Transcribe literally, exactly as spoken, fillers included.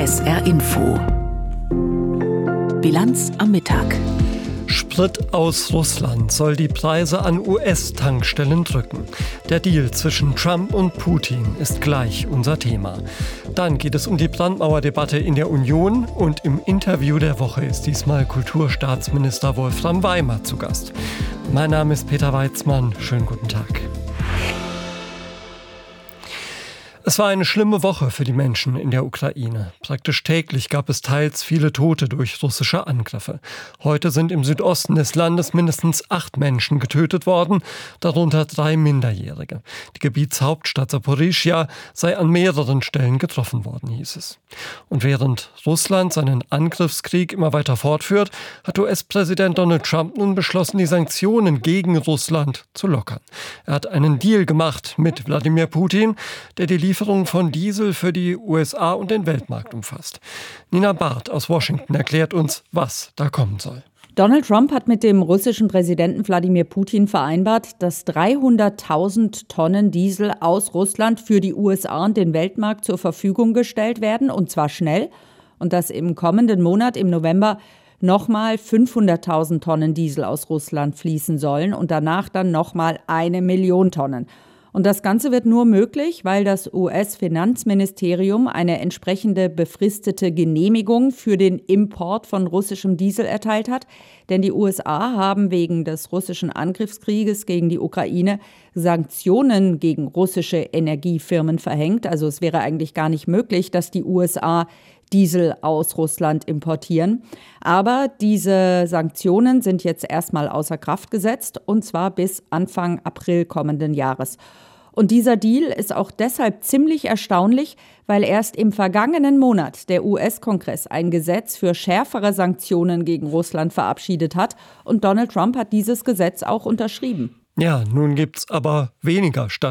S R Info. Bilanz am Mittag. Sprit aus Russland soll die Preise an U S-Tankstellen drücken. Der Deal zwischen Trump und Putin ist gleich unser Thema. Dann geht es um die Brandmauerdebatte in der Union und im Interview der Woche ist diesmal Kulturstaatsminister Wolfram Weimer zu Gast. Mein Name ist Peter Weizmann. Schönen guten Tag. Es war eine schlimme Woche für die Menschen in der Ukraine. Praktisch täglich gab es teils viele Tote durch russische Angriffe. Heute sind im Südosten des Landes mindestens acht Menschen getötet worden, darunter drei Minderjährige. Die Gebietshauptstadt Saporischschja sei an mehreren Stellen getroffen worden, hieß es. Und während Russland seinen Angriffskrieg immer weiter fortführt, hat U S-Präsident Donald Trump nun beschlossen, die Sanktionen gegen Russland zu lockern. Er hat einen Deal gemacht mit Wladimir Putin, der die Lieferung von Diesel für die U S A und den Weltmarkt umfasst. Nina Barth aus Washington erklärt uns, was da kommen soll. Donald Trump hat mit dem russischen Präsidenten Wladimir Putin vereinbart, dass dreihunderttausend Tonnen Diesel aus Russland für die U S A und den Weltmarkt zur Verfügung gestellt werden, und zwar schnell. Und dass im kommenden Monat, im November, nochmal fünfhunderttausend Tonnen Diesel aus Russland fließen sollen und danach dann nochmal eine Million Tonnen. Und das Ganze wird nur möglich, weil das U S-Finanzministerium eine entsprechende befristete Genehmigung für den Import von russischem Diesel erteilt hat. Denn die U S A haben wegen des russischen Angriffskrieges gegen die Ukraine Sanktionen gegen russische Energiefirmen verhängt. Also es wäre eigentlich gar nicht möglich, dass die U S A Diesel aus Russland importieren. Aber diese Sanktionen sind jetzt erstmal außer Kraft gesetzt, und zwar bis Anfang April kommenden Jahres. Und dieser Deal ist auch deshalb ziemlich erstaunlich, weil erst im vergangenen Monat der U S-Kongress ein Gesetz für schärfere Sanktionen gegen Russland verabschiedet hat. Und Donald Trump hat dieses Gesetz auch unterschrieben. Ja, nun gibt's aber weniger statt